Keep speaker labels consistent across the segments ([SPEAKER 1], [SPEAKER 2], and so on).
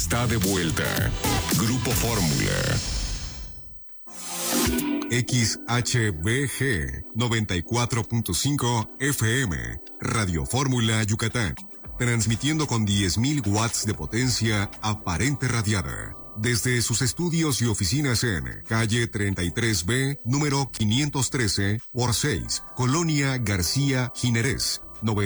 [SPEAKER 1] está de vuelta. Grupo Fórmula. XHBG 94.5 FM, Radio Fórmula Yucatán, transmitiendo con 10.000 watts de potencia aparente radiada, desde sus estudios y oficinas en calle 33B, número 513 por 6, Colonia García Jiménez,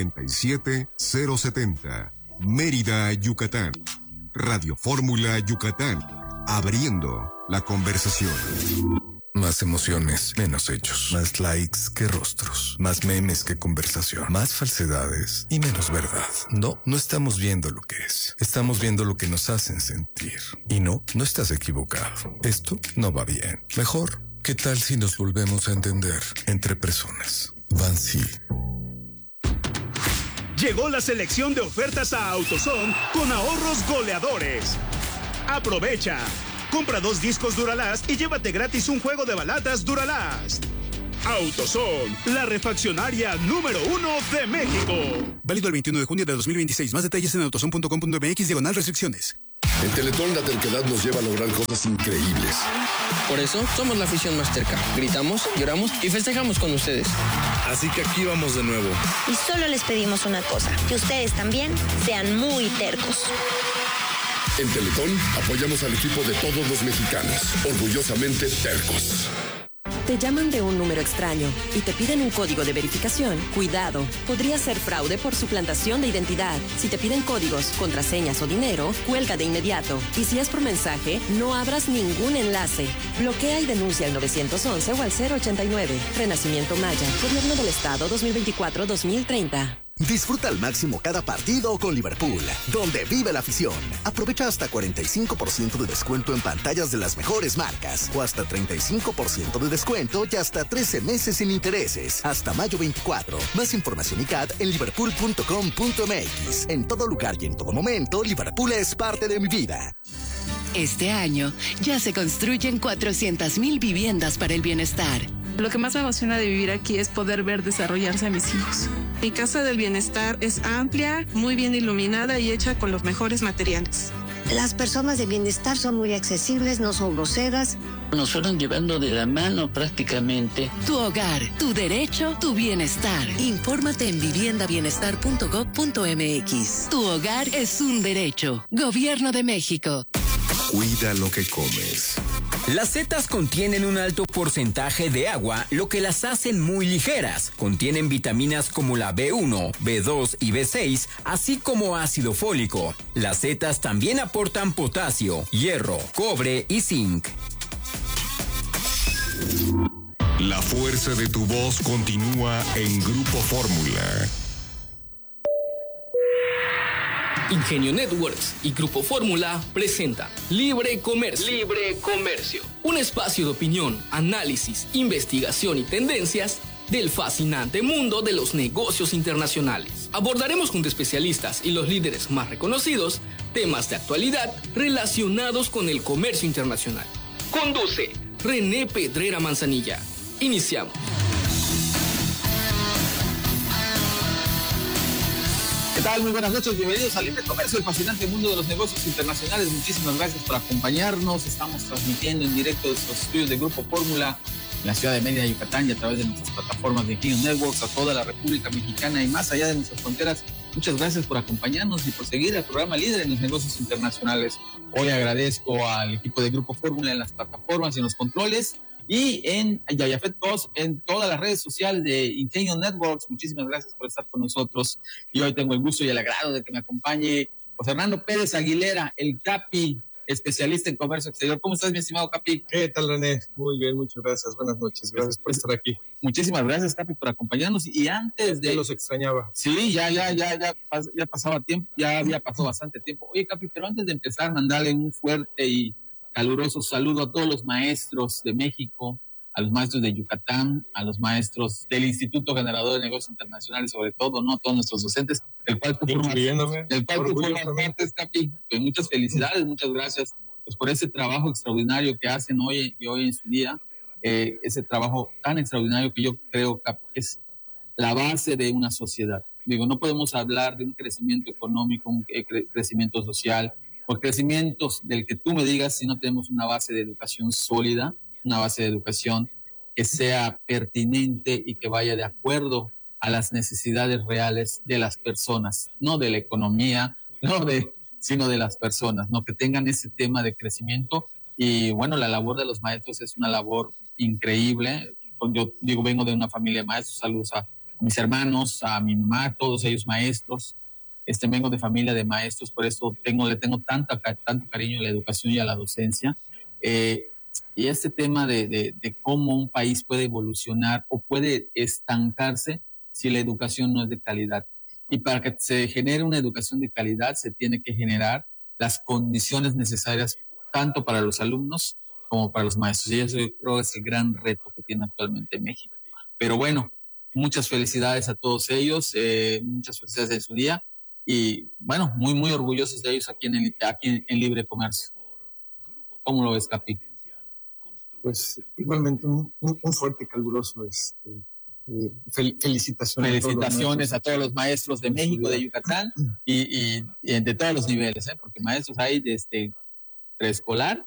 [SPEAKER 1] 97070, Mérida, Yucatán. Radio Fórmula Yucatán, abriendo la conversación.
[SPEAKER 2] Más emociones, menos hechos. Más likes que rostros. Más memes que conversación. Más falsedades y menos verdad. No estamos viendo lo que es. Estamos viendo lo que nos hacen sentir. Y no estás equivocado. Esto no va bien. Mejor, ¿qué tal si nos volvemos a entender entre personas? Bansi.
[SPEAKER 3] Llegó la selección de ofertas a AutoZone con ahorros goleadores. Aprovecha. Compra 2 discos Duralast y llévate gratis un juego de balatas Duralast. AutoZone, la refaccionaria número 1 de México.
[SPEAKER 4] Válido el 21 de junio de 2026. Más detalles en autozone.com.mx/restricciones.
[SPEAKER 5] En Teletón la terquedad nos lleva a lograr cosas increíbles.
[SPEAKER 6] Por eso somos la afición más terca. Gritamos, lloramos y festejamos con ustedes.
[SPEAKER 7] Así que aquí vamos de nuevo.
[SPEAKER 8] Y solo les pedimos una cosa, que ustedes también sean muy tercos.
[SPEAKER 5] En Teletón apoyamos al equipo de todos los mexicanos, orgullosamente tercos.
[SPEAKER 9] Te llaman de un número extraño y te piden un código de verificación. Cuidado, podría ser fraude por suplantación de identidad. Si te piden códigos, contraseñas o dinero, cuelga de inmediato. Y si es por mensaje, no abras ningún enlace. Bloquea y denuncia al 911 o al 089. Renacimiento Maya, Gobierno del Estado 2024-2030.
[SPEAKER 10] Disfruta al máximo cada partido con Liverpool, donde vive la afición. Aprovecha hasta 45% de descuento en pantallas de las mejores marcas, o hasta 35% de descuento y hasta 13 meses sin intereses, hasta mayo 24. Más información y CAT en liverpool.com.mx. En todo lugar y en todo momento, Liverpool es parte de mi vida.
[SPEAKER 11] Este año ya se construyen 400,000 viviendas para el bienestar.
[SPEAKER 12] Lo que más me emociona de vivir aquí es poder ver desarrollarse a mis hijos. Mi casa del bienestar es amplia, muy bien iluminada y hecha con los mejores materiales.
[SPEAKER 13] Las personas de bienestar son muy accesibles, no son groseras.
[SPEAKER 14] Nos fueron llevando de la mano prácticamente.
[SPEAKER 11] Tu hogar, tu derecho, tu bienestar. Infórmate en viviendabienestar.gov.mx. Tu hogar es un derecho. Gobierno de México.
[SPEAKER 1] Cuida lo que comes.
[SPEAKER 15] Las setas contienen un alto porcentaje de agua, lo que las hacen muy ligeras. Contienen vitaminas como la B1, B2 y B6, así como ácido fólico. Las setas también aportan potasio, hierro, cobre y zinc.
[SPEAKER 1] La fuerza de tu voz continúa en Grupo Fórmula.
[SPEAKER 16] Ingenio Networks y Grupo Fórmula presenta Libre Comercio. Libre Comercio. Un espacio de opinión, análisis, investigación y tendencias del fascinante mundo de los negocios internacionales. Abordaremos junto a especialistas y los líderes más reconocidos temas de actualidad relacionados con el comercio internacional. Conduce René Pedrera Manzanilla. Iniciamos.
[SPEAKER 17] ¿Qué tal? Muy buenas noches, bienvenidos a Libre Comercio, el fascinante mundo de los negocios internacionales. Muchísimas gracias por acompañarnos. Estamos transmitiendo en directo desde los estudios de Grupo Fórmula en la ciudad de Mérida, Yucatán, y a través de nuestras plataformas de Ingenio Networks a toda la República Mexicana y más allá de nuestras fronteras. Muchas gracias por acompañarnos y por seguir el programa líder en los negocios internacionales. Hoy agradezco al equipo de Grupo Fórmula en las plataformas y en los controles, y en Yayafet Post, en todas las redes sociales de Ingenio Networks. Muchísimas gracias por estar con nosotros. Y hoy tengo el gusto y el agrado de que me acompañe José Hernando Pérez Aguilera, el Capi, especialista en comercio exterior. ¿Cómo estás, mi estimado Capi?
[SPEAKER 18] ¿Qué tal, René? Muy bien, muchas gracias. Buenas noches. Gracias por estar aquí.
[SPEAKER 17] Muchísimas gracias, Capi, por acompañarnos. Y antes de...
[SPEAKER 18] Ya los extrañaba.
[SPEAKER 17] Sí, ya pasaba tiempo, ya había pasado bastante tiempo. Oye, Capi, pero antes de empezar, mandarle un fuerte y caluroso saludo a todos los maestros de México, a los maestros de Yucatán, a los maestros del Instituto Generador de Negocios Internacionales, sobre todo, ¿no? Todos nuestros docentes, el cual tú formas parte, Capi. Pues muchas felicidades, muchas gracias pues por ese trabajo extraordinario que hacen hoy en su día, ese trabajo tan extraordinario que yo creo, Capi, que es la base de una sociedad. Digo, no podemos hablar de un crecimiento económico, un crecimiento social, por crecimientos del que tú me digas, si no tenemos una base de educación sólida, una base de educación que sea pertinente y que vaya de acuerdo a las necesidades reales de las personas, no de la economía, sino de las personas, ¿no? Que tengan ese tema de crecimiento. Y bueno, la labor de los maestros es una labor increíble. Yo digo, vengo de una familia de maestros, saludos a mis hermanos, a mi mamá, todos ellos maestros. Vengo de familia de maestros, por eso le tengo tanto cariño a la educación y a la docencia. Y este tema de cómo un país puede evolucionar o puede estancarse si la educación no es de calidad. Y para que se genere una educación de calidad, se tiene que generar las condiciones necesarias tanto para los alumnos como para los maestros. Y eso yo creo que es el gran reto que tiene actualmente México. Pero bueno, muchas felicidades a todos ellos, muchas felicidades en su día. Y bueno, muy, muy orgullosos de ellos aquí en Libre Comercio. ¿Cómo lo ves, Capi?
[SPEAKER 18] Pues igualmente un fuerte y caluroso felicitaciones.
[SPEAKER 17] Felicitaciones a todos los maestros de México, de Yucatán y de todos los niveles, porque maestros hay desde preescolar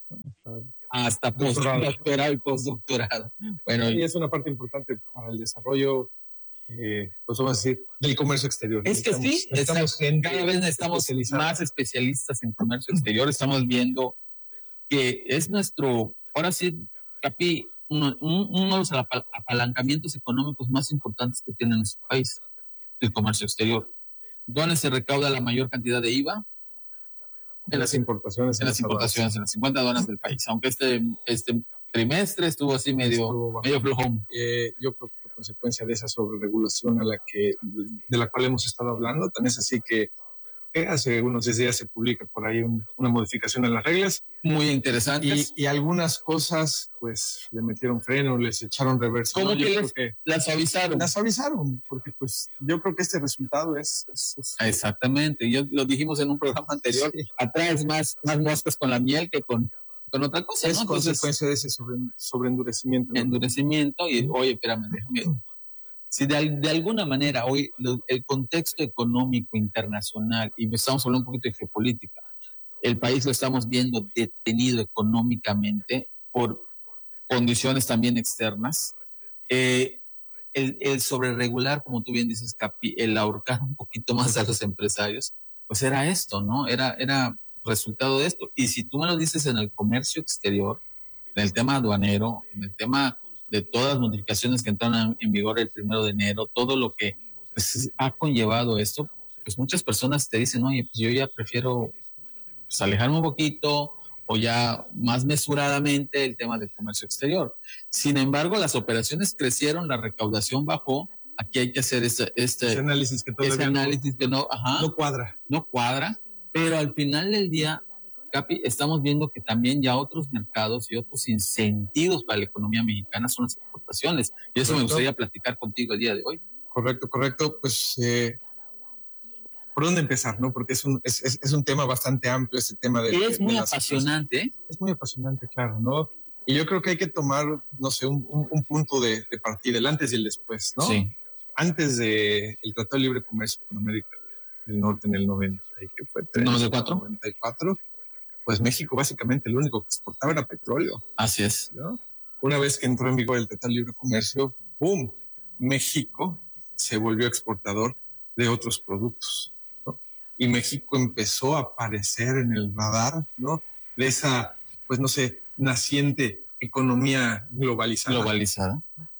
[SPEAKER 17] hasta postdoctorado y postdoctorado. Bueno,
[SPEAKER 18] y es una parte importante para el desarrollo, pues vamos a decir, del comercio exterior.
[SPEAKER 17] Es que sí, cada vez necesitamos más especialistas en comercio exterior. Estamos viendo que es nuestro, ahora sí, Capi, uno de los apalancamientos económicos más importantes que tiene nuestro país, el comercio exterior. ¿Dónde se recauda la mayor cantidad de IVA?
[SPEAKER 18] En las importaciones.
[SPEAKER 17] En las 50 aduanas del país. Aunque este trimestre estuvo así medio flojón.
[SPEAKER 18] Yo creo que por consecuencia de esa sobreregulación de la cual hemos estado hablando, tan es así que hace unos 10 días se publica por ahí una modificación en las reglas.
[SPEAKER 17] Muy interesantes.
[SPEAKER 18] Y algunas cosas, pues, le metieron freno, les echaron reversa.
[SPEAKER 17] ¿Cómo que las avisaron?
[SPEAKER 18] Las avisaron, porque pues yo creo que este resultado es...
[SPEAKER 17] Exactamente, lo dijimos en un programa anterior, sí. Atraes más moscas con la miel que con otra cosa,
[SPEAKER 18] es, ¿no? Consecuencia de ese sobreendurecimiento.
[SPEAKER 17] Endurecimiento, y oye, espérame, déjame... Si de alguna manera hoy el contexto económico internacional, y estamos hablando un poquito de geopolítica, el país lo estamos viendo detenido económicamente por condiciones también externas, el sobreregular, como tú bien dices, Capi, el ahorcar un poquito más a los empresarios, pues era esto, ¿no? Era resultado de esto. Y si tú me lo dices en el comercio exterior, en el tema aduanero, en el tema de todas las modificaciones que entraron en vigor el 1 de enero, todo lo que pues, ha conllevado esto, pues muchas personas te dicen, oye, pues yo ya prefiero pues, alejarme un poquito o ya más mesuradamente el tema del comercio exterior. Sin embargo, las operaciones crecieron, la recaudación bajó. Aquí hay que hacer ese
[SPEAKER 18] análisis que
[SPEAKER 17] no cuadra, pero al final del día, Capi, estamos viendo que también ya otros mercados y otros incentivos para la economía mexicana son las exportaciones. Y eso me gustaría platicar contigo el día de hoy.
[SPEAKER 18] Correcto. Pues, ¿por dónde empezar, no? Porque es un tema bastante amplio, ese tema de...
[SPEAKER 17] Es muy apasionante.
[SPEAKER 18] Es muy apasionante, claro, ¿no? Y yo creo que hay que tomar, no sé, un punto de partida, el antes y el después, ¿no?
[SPEAKER 17] Sí.
[SPEAKER 18] Antes del Tratado de Libre Comercio con América del Norte en el 90, que fue 94, pues México básicamente lo único que exportaba era petróleo.
[SPEAKER 17] Así es.
[SPEAKER 18] ¿No? Una vez que entró en vigor el Tratado de Libre Comercio, ¡pum!, México se volvió exportador de otros productos, ¿no? Y México empezó a aparecer en el radar, ¿no? De esa, pues no sé, naciente economía globalizada.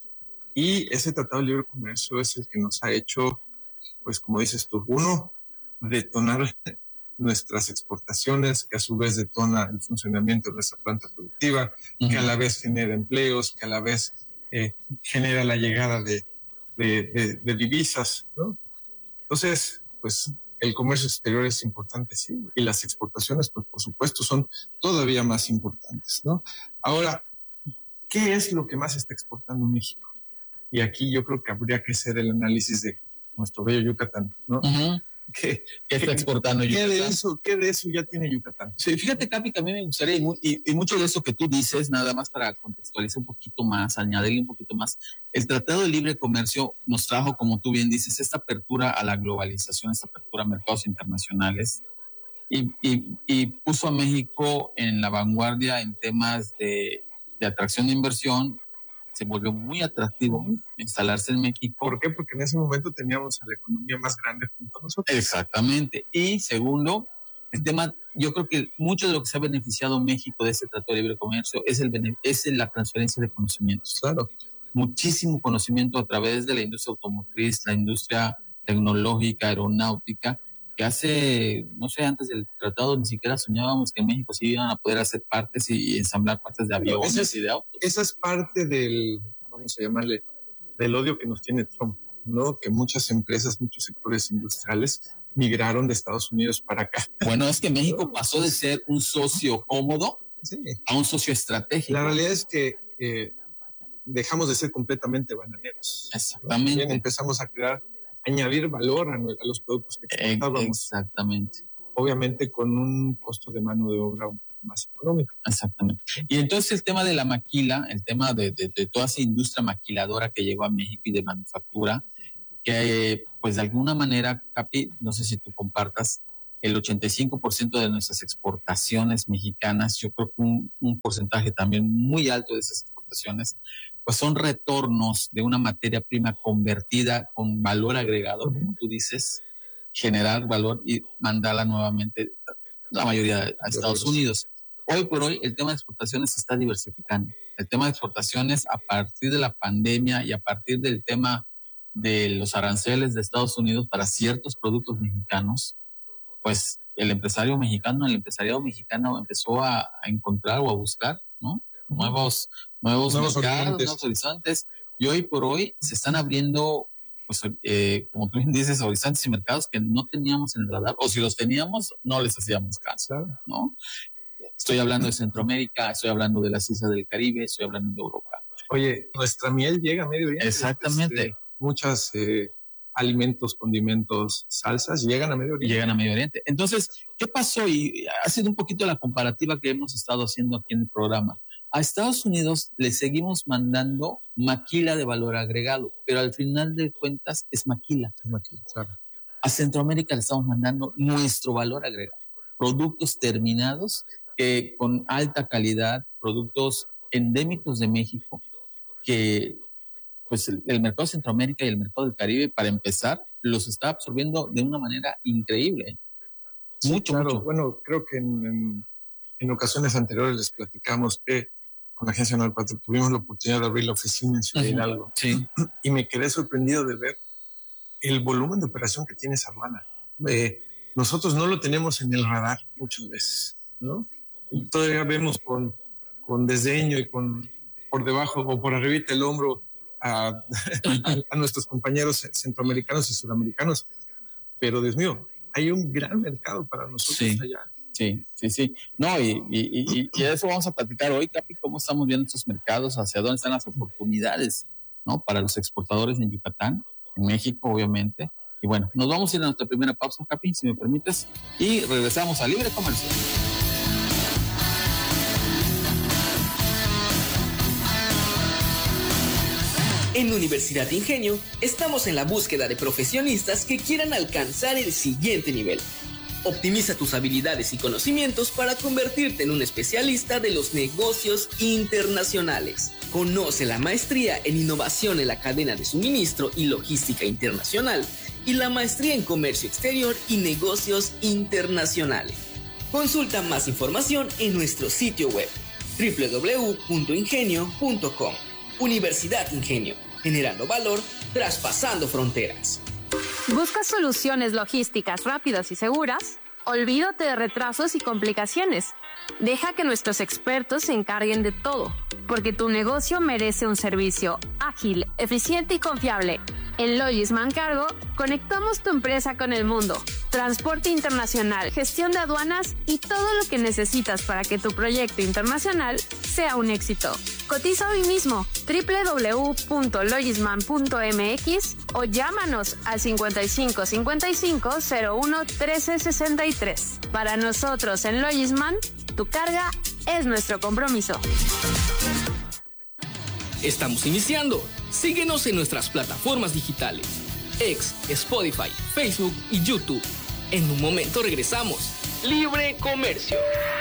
[SPEAKER 18] Y ese Tratado de Libre Comercio es el que nos ha hecho, pues como dices tú, uno, detonar nuestras exportaciones, que a su vez detona el funcionamiento de nuestra planta productiva, que a la vez genera empleos, que a la vez genera la llegada de divisas, ¿no? Entonces, pues el comercio exterior es importante, sí, y las exportaciones, pues por supuesto, son todavía más importantes, ¿no? Ahora, ¿qué es lo que más está exportando México? Y aquí yo creo que habría que hacer el análisis de nuestro bello Yucatán, ¿no?
[SPEAKER 17] ¿Qué está exportando Yucatán?
[SPEAKER 18] ¿Qué de eso ya tiene Yucatán?
[SPEAKER 17] Sí, fíjate, Capi, que a mí me gustaría, y mucho de eso que tú dices, nada más para contextualizar un poquito más, añadirle un poquito más, el Tratado de Libre Comercio nos trajo, como tú bien dices, esta apertura a la globalización, esta apertura a mercados internacionales, y puso a México en la vanguardia en temas de atracción de inversión. Se volvió muy atractivo instalarse en México.
[SPEAKER 18] ¿Por qué? Porque en ese momento teníamos a la economía más grande junto a nosotros.
[SPEAKER 17] Exactamente. Y segundo, el tema, yo creo que mucho de lo que se ha beneficiado México de este Tratado de Libre Comercio es la transferencia de conocimientos.
[SPEAKER 18] Claro.
[SPEAKER 17] Muchísimo conocimiento a través de la industria automotriz, la industria tecnológica, aeronáutica, que hace, no sé, antes del tratado ni siquiera soñábamos que en México sí iban a poder hacer partes y ensamblar partes de aviones y de autos.
[SPEAKER 18] Esa es parte del, vamos a llamarle, del odio que nos tiene Trump, ¿no? Que muchas empresas, muchos sectores industriales migraron de Estados Unidos para acá.
[SPEAKER 17] Bueno, es que México pasó de ser un socio cómodo a un socio estratégico.
[SPEAKER 18] La realidad es que dejamos de ser completamente bananeros.
[SPEAKER 17] Exactamente.
[SPEAKER 18] También empezamos a añadir valor a los productos que exportábamos.
[SPEAKER 17] Exactamente.
[SPEAKER 18] Obviamente con un costo de mano de obra un poco más económico.
[SPEAKER 17] Exactamente. Y entonces el tema de la maquila, el tema de toda esa industria maquiladora que llegó a México y de manufactura, que pues de alguna manera, Capi, no sé si tú compartas, el 85% de nuestras exportaciones mexicanas, yo creo que un porcentaje también muy alto de esas exportaciones, pues son retornos de una materia prima convertida con valor agregado, como tú dices, generar valor y mandarla nuevamente, la mayoría a Estados Unidos. Hoy por hoy el tema de exportaciones se está diversificando. El tema de exportaciones a partir de la pandemia y a partir del tema de los aranceles de Estados Unidos para ciertos productos mexicanos, pues el empresariado mexicano empezó a encontrar o a buscar, ¿no? Nuevos mercados, nuevos horizontes, y hoy por hoy se están abriendo, pues, como tú bien dices, horizontes y mercados que no teníamos en el radar, o si los teníamos, no les hacíamos caso, ¿no? Estoy hablando de Centroamérica, estoy hablando de las islas del Caribe, estoy hablando de Europa.
[SPEAKER 18] Oye, nuestra miel llega a Medio Oriente.
[SPEAKER 17] Exactamente.
[SPEAKER 18] Muchos alimentos, condimentos, salsas llegan a Medio Oriente.
[SPEAKER 17] Entonces, ¿qué pasó? Y ha sido un poquito la comparativa que hemos estado haciendo aquí en el programa. A Estados Unidos le seguimos mandando maquila de valor agregado, pero al final de cuentas es maquila.
[SPEAKER 18] Claro.
[SPEAKER 17] A Centroamérica le estamos mandando nuestro valor agregado. Productos terminados con alta calidad, productos endémicos de México, que pues el mercado de Centroamérica y el mercado del Caribe, para empezar, los está absorbiendo de una manera increíble. Mucho.
[SPEAKER 18] Bueno, creo que en ocasiones anteriores les platicamos que con la Agencia Nacional Patria tuvimos la oportunidad de abrir la oficina en Ciudad Hidalgo.
[SPEAKER 17] Sí.
[SPEAKER 18] Y me quedé sorprendido de ver el volumen de operación que tiene esa aduana. Nosotros no lo tenemos en el radar muchas veces, ¿no? Y todavía vemos con desdeño y por debajo o por arribita el hombro a nuestros compañeros centroamericanos y sudamericanos. Pero, Dios mío, hay un gran mercado para nosotros allá.
[SPEAKER 17] Sí. No, y de eso vamos a platicar hoy, Capi, cómo estamos viendo estos mercados, hacia dónde están las oportunidades, ¿no? Para los exportadores en Yucatán, en México, obviamente. Y bueno, nos vamos a ir a nuestra primera pausa, Capi, si me permites, y regresamos a Libre Comercio.
[SPEAKER 16] En Universidad Ingenio estamos en la búsqueda de profesionistas que quieran alcanzar el siguiente nivel. Optimiza tus habilidades y conocimientos para convertirte en un especialista de los negocios internacionales. Conoce la maestría en innovación en la cadena de suministro y logística internacional y la maestría en comercio exterior y negocios internacionales. Consulta más información en nuestro sitio web www.ingenio.com. Universidad Ingenio, generando valor, traspasando fronteras.
[SPEAKER 19] ¿Buscas soluciones logísticas rápidas y seguras? Olvídate de retrasos y complicaciones. Deja que nuestros expertos se encarguen de todo, porque tu negocio merece un servicio ágil, eficiente y confiable. En Logisman Cargo, conectamos tu empresa con el mundo. Transporte internacional, gestión de aduanas y todo lo que necesitas para que tu proyecto internacional sea un éxito. Cotiza hoy mismo www.logisman.mx o llámanos al 55 55 01 13 63. Para nosotros en Logisman, tu carga es nuestro compromiso.
[SPEAKER 16] Estamos iniciando. Síguenos en nuestras plataformas digitales: X, Spotify, Facebook y YouTube. En un momento regresamos. Libre Comercio.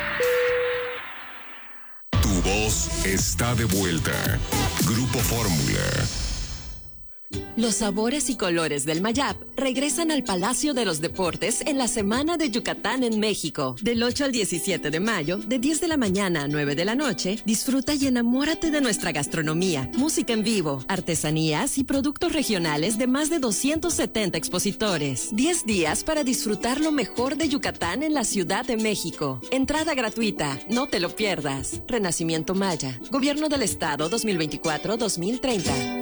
[SPEAKER 1] Tu voz está de vuelta. Grupo Fórmula.
[SPEAKER 9] Los sabores y colores del Mayap regresan al Palacio de los Deportes en la Semana de Yucatán en México. Del 8 al 17 de mayo, de 10 de la mañana a 9 de la noche, disfruta y enamórate de nuestra gastronomía, música en vivo, artesanías y productos regionales de más de 270 expositores. 10 días para disfrutar lo mejor de Yucatán en la Ciudad de México. Entrada gratuita, no te lo pierdas. Renacimiento Maya, Gobierno del Estado 2024-2030.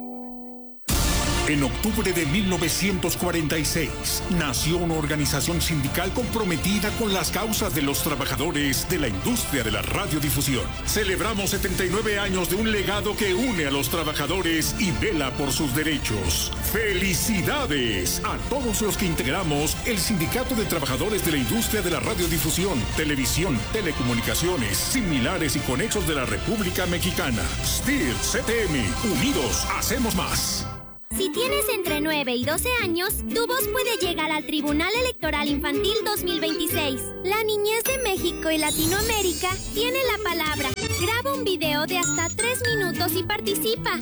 [SPEAKER 20] En octubre de 1946, nació una organización sindical comprometida con las causas de los trabajadores de la industria de la radiodifusión. Celebramos 79 años de un legado que une a los trabajadores y vela por sus derechos. ¡Felicidades a todos los que integramos el Sindicato de Trabajadores de la Industria de la Radiodifusión, Televisión, Telecomunicaciones, Similares y Conexos de la República Mexicana! STIR, CTM, unidos hacemos más.
[SPEAKER 21] Si tienes entre 9 y 12 años, tu voz puede llegar al Tribunal Electoral Infantil 2026. La niñez de México y Latinoamérica tiene la palabra. Graba un video de hasta 3 minutos y participa.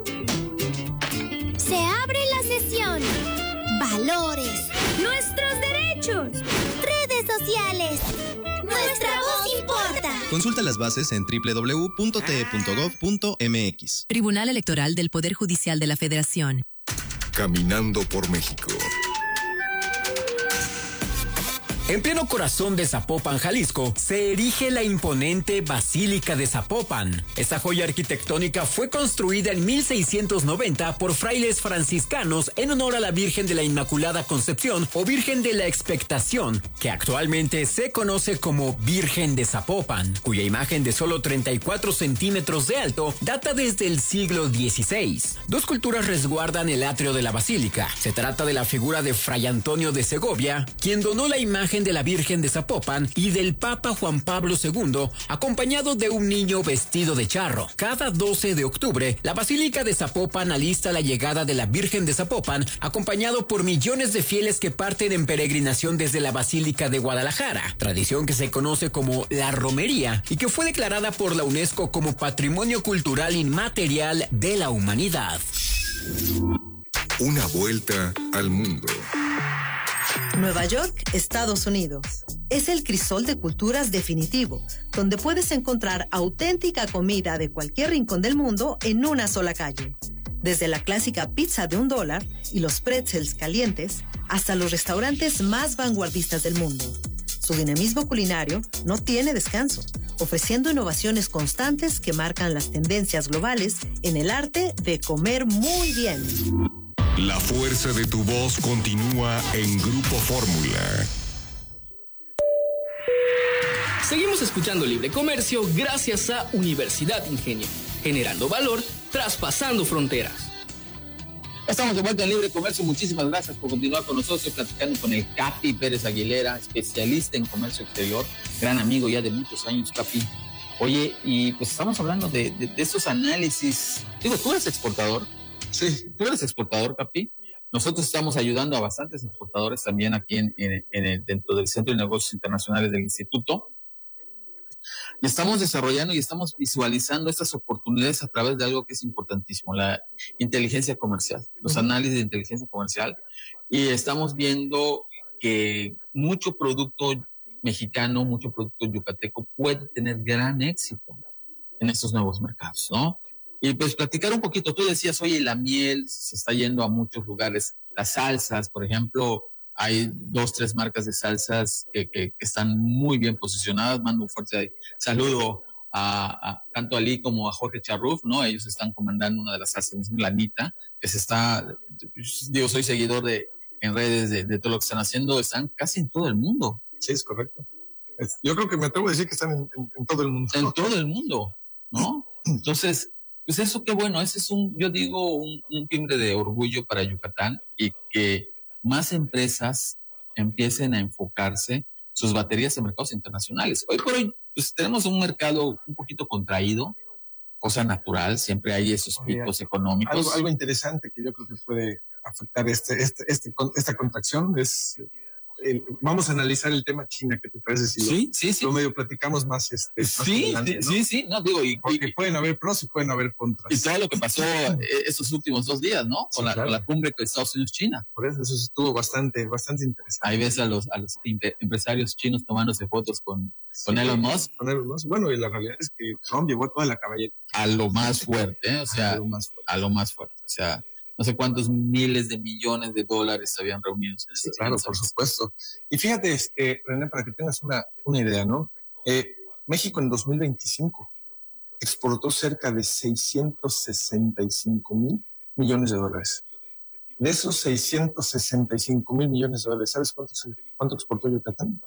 [SPEAKER 21] Se abre la sesión. Valores. Nuestros derechos. Redes sociales. Nuestra voz importa.
[SPEAKER 22] Consulta las bases en www.te.gov.mx.
[SPEAKER 23] Tribunal Electoral del Poder Judicial de la Federación.
[SPEAKER 1] Caminando por México.
[SPEAKER 15] En pleno corazón de Zapopan, Jalisco, se erige la imponente Basílica de Zapopan. Esta joya arquitectónica fue construida en 1690 por frailes franciscanos en honor a la Virgen de la Inmaculada Concepción o Virgen de la Expectación, que actualmente se conoce como Virgen de Zapopan, cuya imagen de solo 34 centímetros de alto data desde el siglo XVI. Dos culturas resguardan el atrio de la basílica. Se trata de la figura de Fray Antonio de Segovia, quien donó la imagen de la Virgen de Zapopan, y del Papa Juan Pablo II, acompañado de un niño vestido de charro. Cada 12 de octubre, la Basílica de Zapopan alista la llegada de la Virgen de Zapopan, acompañado por millones de fieles que parten en peregrinación desde la Basílica de Guadalajara, tradición que se conoce como la romería y que fue declarada por la UNESCO como Patrimonio Cultural Inmaterial de la Humanidad.
[SPEAKER 1] Una vuelta al mundo.
[SPEAKER 24] Nueva York, Estados Unidos. Es el crisol de culturas definitivo, donde puedes encontrar auténtica comida de cualquier rincón del mundo en una sola calle. Desde la clásica pizza de $1 y los pretzels calientes, hasta los restaurantes más vanguardistas del mundo. Su dinamismo culinario no tiene descanso, ofreciendo innovaciones constantes que marcan las tendencias globales en el arte de comer muy bien.
[SPEAKER 1] La fuerza de tu voz continúa en Grupo Fórmula.
[SPEAKER 16] Seguimos escuchando Libre Comercio gracias a Universidad Ingenio, generando valor, traspasando fronteras.
[SPEAKER 17] Estamos de vuelta en Libre Comercio. Muchísimas gracias por continuar con nosotros, platicando con el Capi Pérez Aguilera, especialista en comercio exterior, gran amigo ya de muchos años, Capi. Oye, y pues estamos hablando de estos análisis. Digo, tú eres exportador. Sí. Tú eres exportador, Capi. Nosotros estamos ayudando a bastantes exportadores también aquí dentro del Centro de Negocios Internacionales del Instituto. Y estamos desarrollando y estamos visualizando estas oportunidades a través de algo que es importantísimo, la inteligencia comercial, los análisis de inteligencia comercial. Y estamos viendo que mucho producto mexicano, mucho producto yucateco puede tener gran éxito en estos nuevos mercados, ¿no? Y pues platicar un poquito, tú decías, oye, la miel se está yendo a muchos lugares, las salsas, por ejemplo, hay 2, 3 marcas de salsas que están muy bien posicionadas. Mando un fuerte saludo a tanto a Ali como a Jorge Charruf, ¿no? Ellos están comandando una de las salsas, la Anita, que se está, digo, soy seguidor en redes de todo lo que están haciendo, están casi en todo el mundo.
[SPEAKER 18] Sí, es correcto. Yo creo que me atrevo a decir que están en todo el mundo.
[SPEAKER 17] En todo el mundo, ¿no? Entonces, pues eso qué bueno, ese es un timbre de orgullo para Yucatán, y que más empresas empiecen a enfocarse sus baterías en mercados internacionales. Hoy por hoy, pues tenemos un mercado un poquito contraído, cosa natural, siempre hay esos picos económicos.
[SPEAKER 18] Algo interesante que yo creo que puede afectar esta contracción es vamos a analizar el tema China, ¿qué te parece? Si
[SPEAKER 17] sí.
[SPEAKER 18] Lo medio platicamos más.
[SPEAKER 17] Sí, ¿no? Digo,
[SPEAKER 18] porque pueden haber pros y pueden haber contras.
[SPEAKER 17] Y todo lo que pasó esos últimos 2 días, ¿no? Con la cumbre de Estados Unidos-China.
[SPEAKER 18] Por eso estuvo bastante interesante.
[SPEAKER 17] Ahí ves a los empresarios chinos tomándose fotos con Elon Musk.
[SPEAKER 18] Bueno, y la realidad es que Trump llevó toda la caballería.
[SPEAKER 17] A lo más fuerte, o sea, a lo más fuerte. O sea, no sé cuántos miles de millones de dólares se habían reunido.
[SPEAKER 18] Claro, por supuesto. Y fíjate, René, para que tengas una idea, ¿no? México en 2025 exportó cerca de 665 mil millones de dólares. De esos 665 mil millones de dólares, ¿sabes cuánto exportó Yucatán?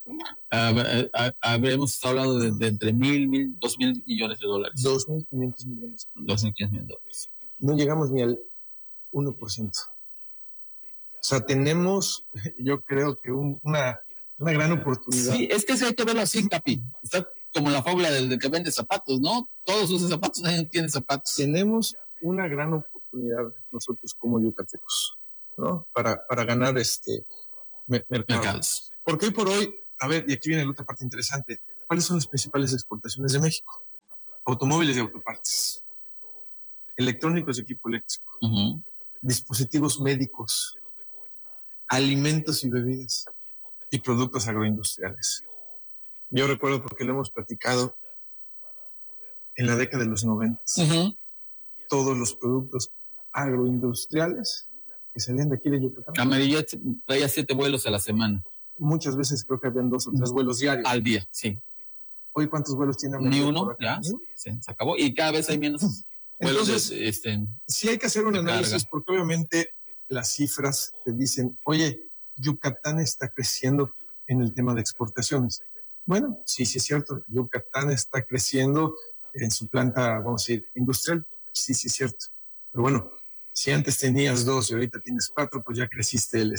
[SPEAKER 17] Habremos hablado de entre 1,000, 2,000 millones de dólares.
[SPEAKER 18] 2,500 millones.
[SPEAKER 17] 2,500 millones de dólares.
[SPEAKER 18] No llegamos ni al 1%. O sea, tenemos, yo creo que una gran oportunidad.
[SPEAKER 17] Sí, es que hay que verlo así, Capi. Está como la fábula del que vende zapatos, ¿no? Todos usan zapatos, nadie tiene zapatos.
[SPEAKER 18] Tenemos una gran oportunidad nosotros como yucatecos, ¿no? Para ganar mercados. Porque hoy por hoy, a ver, y aquí viene la otra parte interesante, ¿cuáles son las principales exportaciones de México? Automóviles y autopartes, electrónicos y equipo eléctrico, dispositivos médicos, alimentos y bebidas y productos agroindustriales. Yo recuerdo porque lo hemos platicado en la década de los 90. Todos los productos agroindustriales que salían de aquí de Yucatán.
[SPEAKER 17] Amarillet traía 7 vuelos a la semana.
[SPEAKER 18] Muchas veces creo que habían 2 o 3 vuelos diarios.
[SPEAKER 17] Al día, sí.
[SPEAKER 18] Hoy, ¿cuántos vuelos tiene Amarillet?
[SPEAKER 17] Ni uno, ya, se acabó. Y cada vez hay menos vuelos.
[SPEAKER 18] Entonces, sí hay que hacer un análisis porque obviamente las cifras te dicen, oye, Yucatán está creciendo en el tema de exportaciones. Bueno, sí es cierto. Yucatán está creciendo en su planta, vamos a decir, industrial. Sí es cierto. Pero bueno, si antes tenías 2 y ahorita tienes 4, pues ya creciste el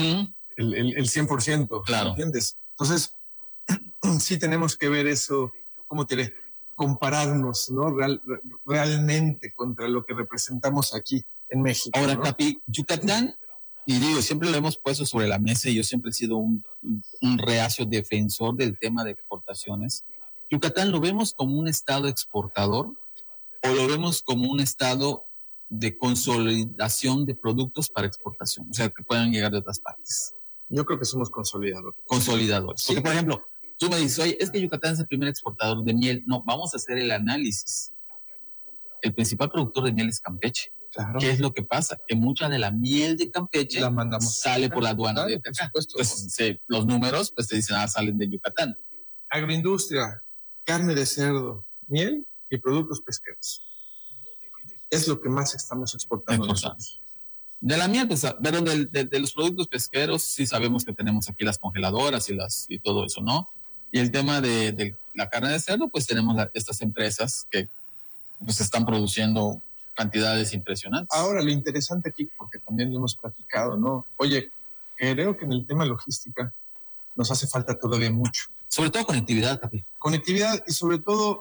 [SPEAKER 18] 100%.
[SPEAKER 17] Claro.
[SPEAKER 18] ¿Entiendes? Entonces, sí tenemos que ver eso, ¿cómo te diré? Compararnos, ¿no? Realmente contra lo que representamos aquí en México.
[SPEAKER 17] Ahora,
[SPEAKER 18] ¿no?
[SPEAKER 17] Capi, Yucatán, y digo, siempre lo hemos puesto sobre la mesa y yo siempre he sido un reacio defensor del tema de exportaciones. Yucatán, ¿lo vemos como un estado exportador o lo vemos como un estado de consolidación de productos para exportación? O sea, que puedan llegar de otras partes.
[SPEAKER 18] Yo creo que somos consolidadores.
[SPEAKER 17] Consolidadores. Porque, por ejemplo, tú me dices, oye, es que Yucatán es el primer exportador de miel. No, vamos a hacer el análisis. El principal productor de miel es Campeche.
[SPEAKER 18] Claro.
[SPEAKER 17] ¿Qué es lo que pasa? Que mucha de la miel de Campeche
[SPEAKER 18] la mandamos
[SPEAKER 17] sale por la aduana de acá. Entonces, los números pues te dicen, salen de Yucatán.
[SPEAKER 18] Agroindustria, carne de cerdo, miel y productos pesqueros. Es lo que más estamos exportando.
[SPEAKER 17] De la miel, pues, pero de los productos pesqueros sí sabemos que tenemos aquí las congeladoras y todo eso, ¿no? Y el tema de la carne de cerdo, pues tenemos estas empresas que pues están produciendo cantidades impresionantes.
[SPEAKER 18] Ahora, lo interesante aquí, porque también lo hemos platicado, ¿no? Oye, creo que en el tema logística nos hace falta todavía mucho.
[SPEAKER 17] Sobre todo conectividad, Capi.
[SPEAKER 18] Conectividad y sobre todo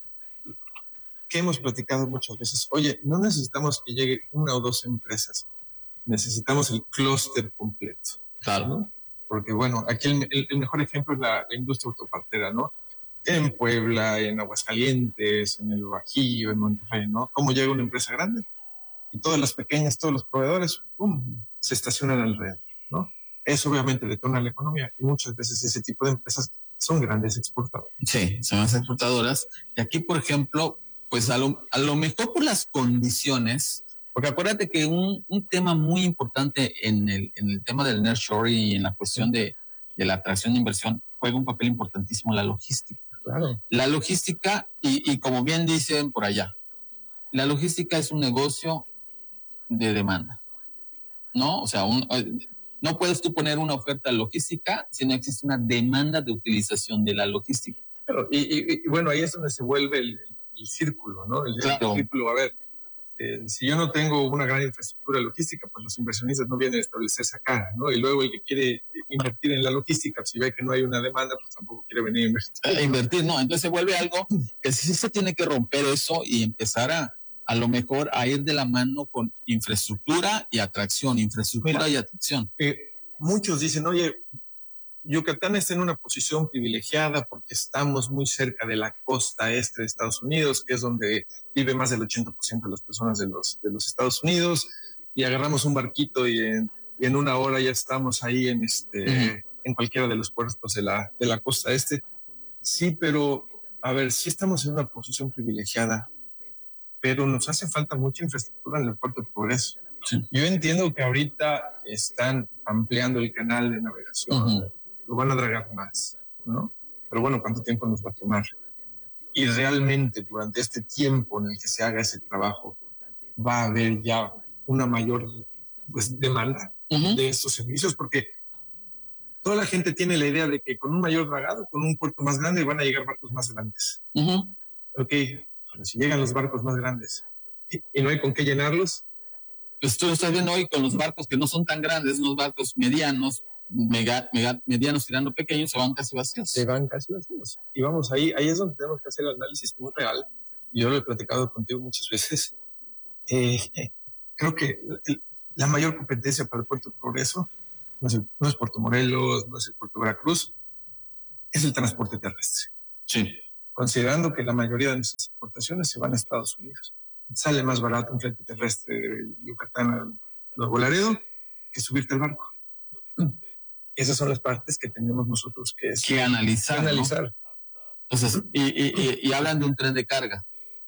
[SPEAKER 18] que hemos platicado muchas veces. Oye, no necesitamos que llegue 1 o 2 empresas. Necesitamos el clúster completo.
[SPEAKER 17] Claro.
[SPEAKER 18] ¿No? Porque, bueno, aquí el mejor ejemplo es la industria autopartera, ¿no? En Puebla, en Aguascalientes, en el Bajío, en Monterrey, ¿no? ¿Cómo llega una empresa grande? Y todas las pequeñas, todos los proveedores, ¡pum!, se estacionan alrededor, ¿no? Eso obviamente detona la economía y muchas veces ese tipo de empresas son grandes exportadoras.
[SPEAKER 17] Sí, son las exportadoras. Y aquí, por ejemplo, pues a lo mejor por las condiciones, porque acuérdate que un tema muy importante en el tema del nearshoring y en la cuestión de la atracción de inversión juega un papel importantísimo la logística.
[SPEAKER 18] Claro.
[SPEAKER 17] La logística, y como bien dicen por allá, la logística es un negocio de demanda, ¿no? O sea, no puedes tú poner una oferta logística si no existe una demanda de utilización de la logística.
[SPEAKER 18] Claro, y bueno, ahí es donde se vuelve el círculo, ¿no? El círculo, a ver, si yo no tengo una gran infraestructura logística, pues los inversionistas no vienen a establecerse acá, ¿no? Y luego el que quiere invertir en la logística, si ve que no hay una demanda, pues tampoco quiere venir a
[SPEAKER 17] invertir. ¿no? Entonces se vuelve algo que sí se tiene que romper eso y empezar a lo mejor a ir de la mano con infraestructura y atracción, y atracción.
[SPEAKER 18] muchos dicen, oye, Yucatán está en una posición privilegiada porque estamos muy cerca de la costa este de Estados Unidos, que es donde vive más del 80% de las personas de los Estados Unidos, y agarramos un barquito y en una hora ya estamos ahí en cualquiera de los puertos de la costa este. Sí, pero, a ver, sí estamos en una posición privilegiada, pero nos hace falta mucha infraestructura en el Puerto de Progreso. Sí. Yo entiendo que ahorita están ampliando el canal de navegación, lo van a dragar más, ¿no? Pero bueno, ¿cuánto tiempo nos va a tomar? Y realmente durante este tiempo en el que se haga ese trabajo va a haber ya una mayor demanda de estos servicios, porque toda la gente tiene la idea de que con un mayor dragado, con un puerto más grande, van a llegar barcos más grandes. Ok, pero si llegan los barcos más grandes y no hay con qué llenarlos.
[SPEAKER 17] Pues tú lo estás viendo hoy con los barcos que no son tan grandes, unos barcos medianos, medianos tirando pequeños, se van casi vacíos.
[SPEAKER 18] Y vamos, ahí es donde tenemos que hacer el análisis muy real. Yo lo he platicado contigo muchas veces. Creo que la mayor competencia para el Puerto de Progreso no es Puerto Morelos, no es el Puerto Veracruz, es el transporte terrestre.
[SPEAKER 17] Sí.
[SPEAKER 18] Considerando que la mayoría de nuestras exportaciones se van a Estados Unidos. Sale más barato un flete terrestre de Yucatán a Nuevo Laredo que subirte al barco. Esas son las partes que tenemos nosotros que
[SPEAKER 17] analizar.
[SPEAKER 18] ¿No?
[SPEAKER 17] Entonces, y hablan de un tren de carga.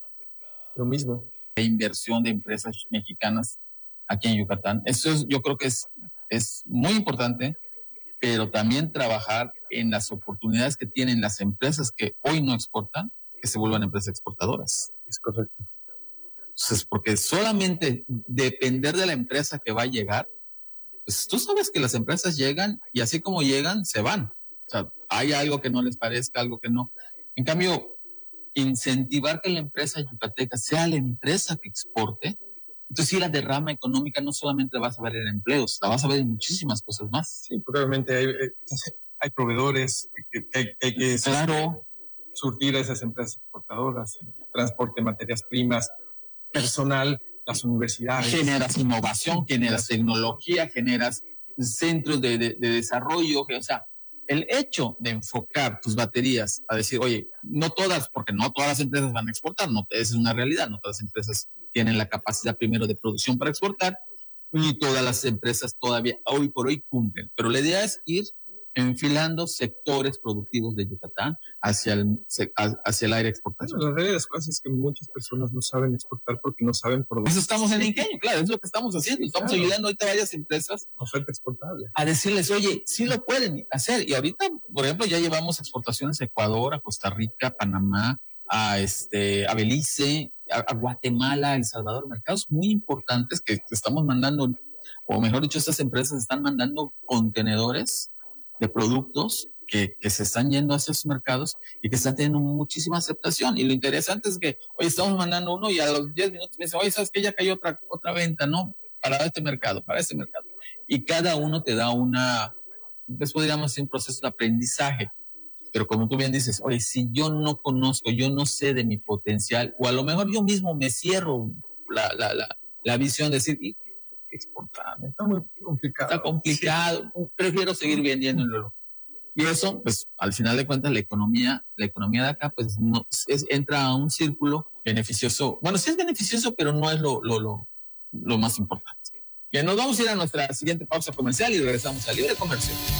[SPEAKER 18] Lo mismo.
[SPEAKER 17] De inversión de empresas mexicanas aquí en Yucatán. Eso yo creo que es muy importante, pero también trabajar en las oportunidades que tienen las empresas que hoy no exportan, que se vuelvan empresas exportadoras.
[SPEAKER 18] Es correcto.
[SPEAKER 17] Entonces, porque solamente depender de la empresa que va a llegar, pues tú sabes que las empresas llegan y así como llegan, se van. O sea, hay algo que no les parezca, algo que no. En cambio, incentivar que la empresa yucateca sea la empresa que exporte, entonces sí, la derrama económica no solamente vas a ver en empleos, la vas a ver en muchísimas cosas más.
[SPEAKER 18] Sí, probablemente hay proveedores que hay que surtir a esas empresas exportadoras, transporte de materias primas, personal, las universidades.
[SPEAKER 17] Generas innovación, generas tecnología, generas centros de desarrollo, o sea, el hecho de enfocar tus baterías a decir, oye, no todas, porque no todas las empresas van a exportar, no, esa es una realidad, no todas las empresas tienen la capacidad primero de producción para exportar, y todas las empresas todavía hoy por hoy cumplen, pero la idea es ir enfilando sectores productivos de Yucatán hacia el aire exportación.
[SPEAKER 18] Bueno, la realidad de las cosas es que muchas personas no saben exportar porque no saben por dónde.
[SPEAKER 17] Eso estamos en ingenio, claro, es lo que estamos haciendo. Estamos ayudando ahorita a varias empresas
[SPEAKER 18] oferta exportable
[SPEAKER 17] a decirles, oye, sí lo pueden hacer. Y ahorita, por ejemplo, ya llevamos exportaciones a Ecuador, a Costa Rica, a Panamá, a Belice, a Guatemala, a El Salvador, mercados muy importantes que estamos mandando, o mejor dicho, estas empresas están mandando contenedores de productos que se están yendo hacia esos mercados y que están teniendo muchísima aceptación. Y lo interesante es que hoy estamos mandando uno y a los 10 minutos me dice, oye, ¿sabes qué? Ya cayó otra venta, ¿no? Para este mercado. Y cada uno te da pues podríamos decir un proceso de aprendizaje. Pero como tú bien dices, oye, si yo no conozco, yo no sé de mi potencial, o a lo mejor yo mismo me cierro la visión de decir, exportar, está muy complicado. Está complicado, sí. Prefiero seguir vendiéndolo. Y eso, pues, al final de cuentas, la economía de acá, pues, no entra a un círculo beneficioso. Bueno, sí es beneficioso, pero no es lo más importante. Bien, nos vamos a ir a nuestra siguiente pausa comercial y regresamos a Libre Comercio.